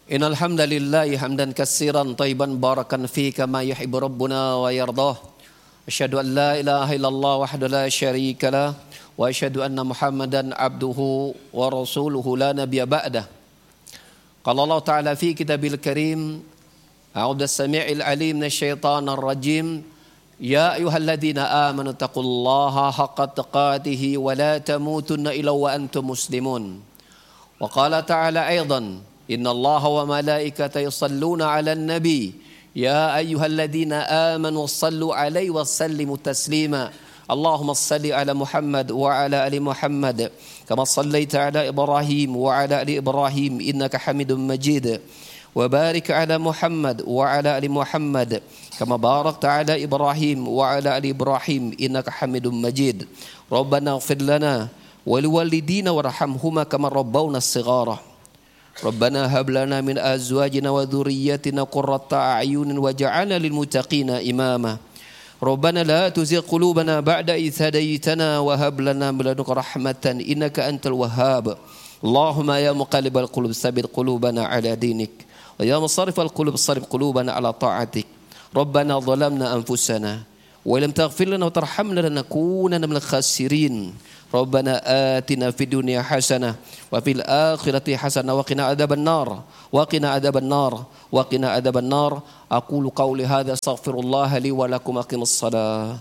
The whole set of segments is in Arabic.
إن الحمد لله حمدا كثيرا طيبا باركا فيه كما يحب ربنا ويرضاه أشهد أن لا إله إلا الله وحده لا شريك له وأشهد أن محمدا عبده ورسوله لا نبي بعده قال الله تعالى في كتابه الكريم أعوذ السميع العليم من الشيطان الرجيم يا أيها الذين آمنوا اتقوا الله حق تقاته ولا تموتن إلا وأنتم مسلمون وقال تعالى أيضا إن الله وملائكته يصلون على النبي يا أيها الذين آمنوا صلوا عليه وسلموا تسليما اللهم صل على محمد وعلى آل محمد كما صليت على إبراهيم وعلى آل إبراهيم إنك حميد مجيد وبارك على محمد وعلى آل محمد كما باركت على إبراهيم وعلى آل إبراهيم إنك حميد مجيد ربنا اغفر لنا ولوالدينا وارحمهما كما ربونا الصغار ربنا هب لنا من أزواجنا وذريتنا قرة أعين واجعلنا للمتقين إماما ربنا لا تزغ قلوبنا بعد إذ هديتنا وهب لنا من لدنك رحمة إنك أنت الوهاب اللهم يا مقلب القلوب ثبت قلوبنا على دينك ويا مصرف القلوب صرف قلوبنا على طاعتك ربنا ظلمنا أنفسنا ولم تغفر لنا وترحمنا لنكونن من الخاسرين ربنا آتنا في الدنيا حسنة وفي الآخرة حسنة وقنا عذاب النار وقنا عذاب النار وقنا عذاب النار أقول قولي هذا استغفر الله لي ولكم أقم الصلاة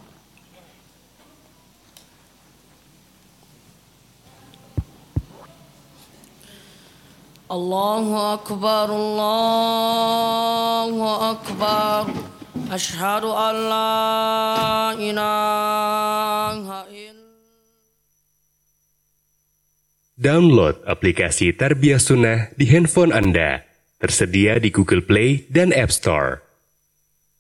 الله أكبر الله أكبر أشهد أن لا إله إلا Download aplikasi Tarbiyah Sunnah di handphone Anda. Tersedia di Google Play dan App Store.